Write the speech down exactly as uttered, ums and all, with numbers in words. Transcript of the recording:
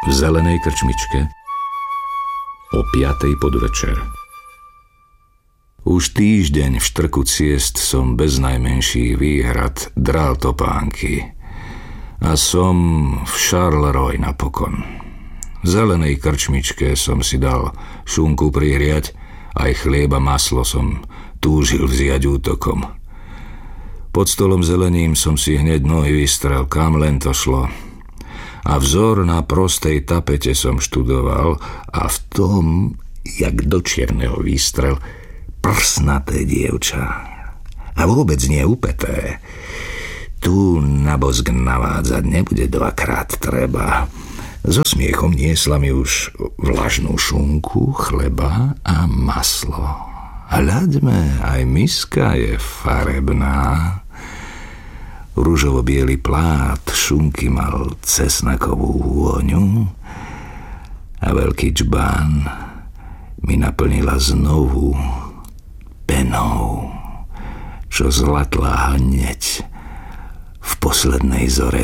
v zelenej krčmičke o piatej podvečer. Už týždeň v štrku ciest som bez najmenších výhrad dral topánky a som v Charleroi napokon. V zelenej krčmičke som si dal šunku prihriať, aj chlieb a maslo som túžil vziať útokom. Pod stolom zelením som si hneď nohy vystrel, kam len to šlo. A vzor na prostej tapete som študoval a v tom, jak do čierneho výstrel, prsnaté dievča. A vôbec nie upeté. Tu na bosk navádzať nebude dvakrát treba. So smiechom niesla mi už vlažnú šunku, chleba a maslo. Hľaďme, aj miska je farebná. Ružovo-biely plát šunky mal cesnakovú vôňu a veľký džbán mi naplnila znovu penou, čo zlatla hneď v poslednej zore